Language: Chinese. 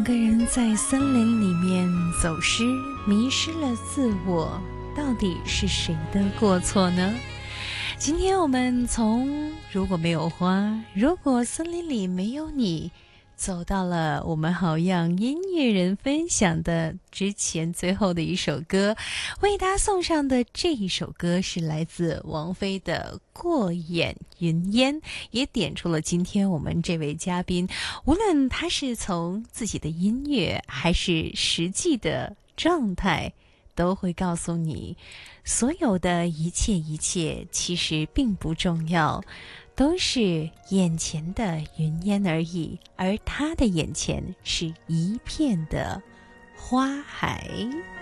个人在森林里面走失，迷失了自我，到底是谁的过错呢？今天我们从如果没有花，如果森林里没有你，走到了我们好样音乐人分享的之前最后的一首歌，为大家送上的这一首歌是来自王菲的《过眼云烟》，也点出了今天我们这位嘉宾，无论他是从自己的音乐还是实际的状态，都会告诉你，所有的一切其实并不重要，都是眼前的云烟而已，而他的眼前是一片的花海。